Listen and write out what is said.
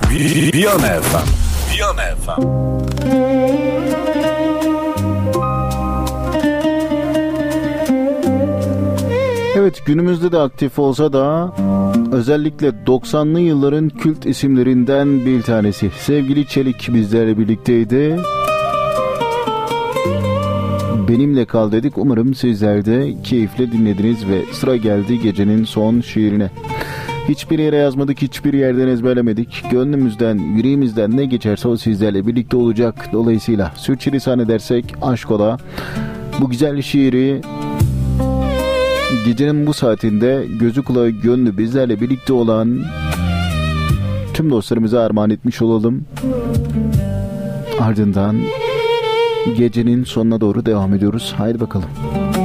Viyana FM. Viyana FM. Evet, günümüzde de aktif olsa da özellikle 90'lı yılların kült isimlerinden bir tanesi. Sevgili Çelik bizlerle birlikteydi. Benimle kal dedik. Umarım sizler de keyifle dinlediniz ve sıra geldi gecenin son şiirine. Hiçbir yere yazmadık, hiçbir yerden ezberlemedik. Gönlümüzden, yüreğimizden ne geçerse o sizlerle birlikte olacak. Dolayısıyla sürçülisan edersek aşk ola. Bu güzel şiiri gecenin bu saatinde gözü kulağı gönlü bizlerle birlikte olan tüm dostlarımıza armağan etmiş olalım. Ardından gecenin sonuna doğru devam ediyoruz. Haydi bakalım.